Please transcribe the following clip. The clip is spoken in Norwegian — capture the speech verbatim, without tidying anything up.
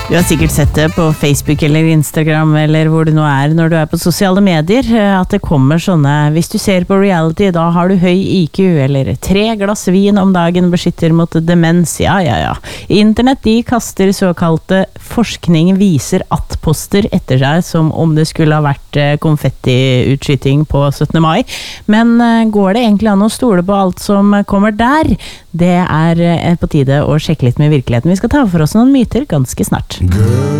Du har sikkert sett det på Facebook eller Instagram eller hvor det nå er når du er på sosiale medier, at det kommer sånne, hvis du ser på reality, da har du høy I Q, eller tre glass vin om dagen beskytter mot demens, ja, ja, ja. Internett, de kaster såkalte forskning viser at-poster etter seg, som om det skulle ha vært konfettiutskyting på syttende mai. Men går det egentlig an å stole på alt som kommer der? Det er på tide å sjekke litt med virkeligheten. Vi skal ta for oss noen myter ganske snart.